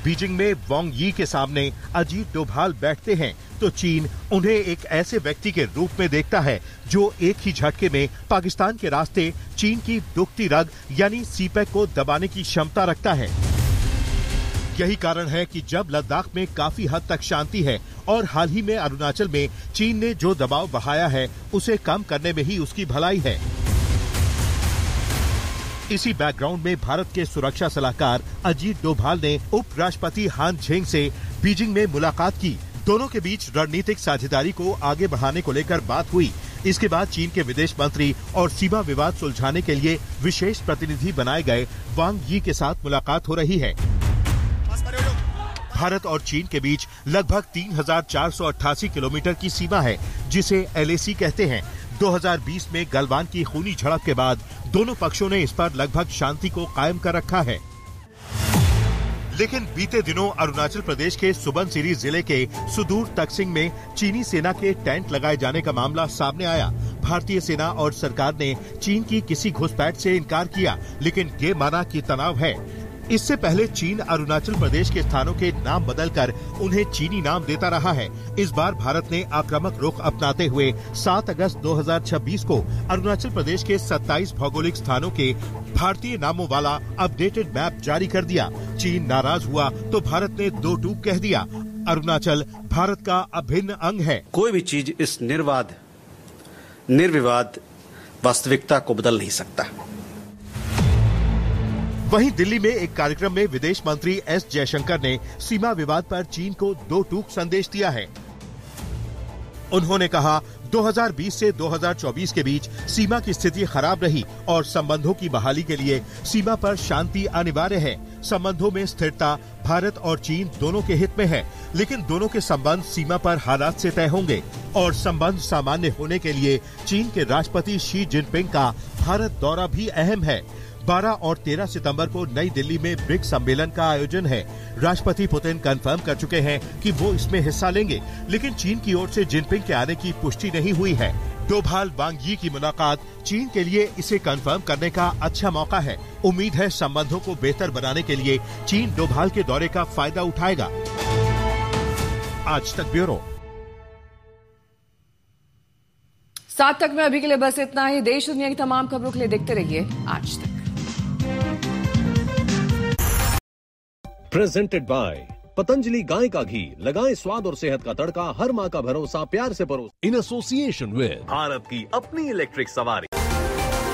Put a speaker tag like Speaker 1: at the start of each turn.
Speaker 1: Beijing में वांग यी के सामने अजीत डोभाल बैठते हैं तो चीन उन्हें एक ऐसे व्यक्ति के रूप में देखता है जो एक ही झटके में पाकिस्तान के रास्ते चीन की दुखती रग यानी सीपेक को दबाने की क्षमता रखता है। यही कारण है कि जब लद्दाख में काफी हद तक शांति है और हाल ही में अरुणाचल में चीन ने जो दबाव बढ़ाया है उसे कम करने में ही उसकी भलाई है। इसी बैकग्राउंड में भारत के सुरक्षा सलाहकार अजीत डोभाल ने उपराष्ट्रपति हान झेंग से बीजिंग में मुलाकात की। दोनों के बीच रणनीतिक साझेदारी को आगे बढ़ाने को लेकर बात हुई। इसके बाद चीन के विदेश मंत्री और सीमा विवाद सुलझाने के लिए विशेष प्रतिनिधि बनाए गए वांग यी के साथ मुलाकात हो रही है। भारत और चीन के बीच लगभग 3,488 किलोमीटर की सीमा है, जिसे LAC कहते हैं। 2020 में गलवान की खूनी झड़प के बाद दोनों पक्षों ने इस पर लगभग शांति को कायम कर रखा है। लेकिन बीते दिनों अरुणाचल प्रदेश के सुबनसिरी जिले के सुदूर तकसिंग में चीनी सेना के टेंट लगाए जाने का मामला सामने आया। भारतीय सेना और सरकार ने चीन की किसी घुसपैठ से इनकार किया, लेकिन ये माना कि तनाव है। इससे पहले चीन अरुणाचल प्रदेश के स्थानों के नाम बदलकर उन्हें चीनी नाम देता रहा है। इस बार भारत ने आक्रामक रुख अपनाते हुए 7 अगस्त 2026 को अरुणाचल प्रदेश के 27 भौगोलिक स्थानों के भारतीय नामों वाला अपडेटेड मैप जारी कर दिया। चीन नाराज हुआ तो भारत ने दो टूक कह दिया। अरुणाचल भारत का अभिन्न अंग है।
Speaker 2: कोई भी चीज इस निर्विवाद वास्तविकता को बदल नहीं सकता।
Speaker 1: वहीं दिल्ली में एक कार्यक्रम में विदेश मंत्री एस जयशंकर ने सीमा विवाद पर चीन को दो टूक संदेश दिया है। उन्होंने कहा, 2020 से 2024 के बीच सीमा की स्थिति खराब रही और संबंधों की बहाली के लिए सीमा पर शांति अनिवार्य है। संबंधों में स्थिरता भारत और चीन दोनों के हित में है, लेकिन दोनों के संबंध सीमा पर हालात से तय होंगे और संबंध सामान्य होने के लिए चीन के राष्ट्रपति शी जिनपिंग का भारत दौरा भी अहम है। 12 और 13 सितंबर को नई दिल्ली में ब्रिक्स सम्मेलन का आयोजन है। राष्ट्रपति पुतिन कंफर्म कर चुके हैं कि वो इसमें हिस्सा लेंगे, लेकिन चीन की ओर से जिनपिंग के आने की पुष्टि नहीं हुई है। डोभाल वांग यी की मुलाकात चीन के लिए इसे कंफर्म करने का अच्छा मौका है। उम्मीद है संबंधों को बेहतर बनाने के लिए चीन डोभाल के दौरे का फायदा उठाएगा। आज तक ब्यूरो।
Speaker 3: 7 तक में अभी के लिए बस इतना ही। देश दुनिया की तमाम खबरों के लिए देखते रहिए आज तक।
Speaker 4: प्रेजेंटेड बाय पतंजलि गाय का घी। लगाएं स्वाद और सेहत का तड़का। हर माँ का भरोसा प्यार से परोस।
Speaker 5: इन एसोसिएशन विद भारत की अपनी इलेक्ट्रिक सवारी।